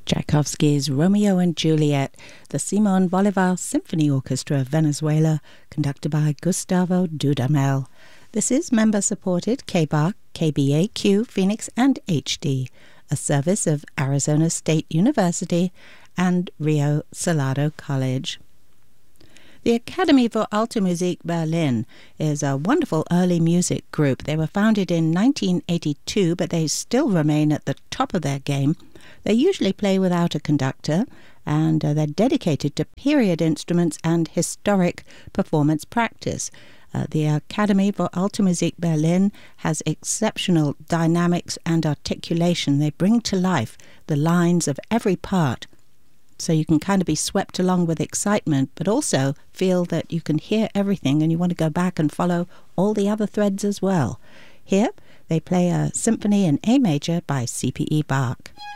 Tchaikovsky's Romeo and Juliet, the Simon Bolivar Symphony Orchestra of Venezuela, conducted by Gustavo Dudamel. This is member-supported KBAQ, KBAQ, Phoenix, and HD, a service of Arizona State University and Rio Salado College. The Academy for Alte Musik Berlin is a wonderful early music group. They were founded in 1982, but they still remain at the top of their game. They usually play without a conductor, and they're dedicated to period instruments and historic performance practice. The Academy for Alte Musik Berlin has exceptional dynamics and articulation. They bring to life the lines of every part, so you can kind of be swept along with excitement, but also feel that you can hear everything and you want to go back and follow all the other threads as well. Here, they play a symphony in A major by C.P.E. Bach.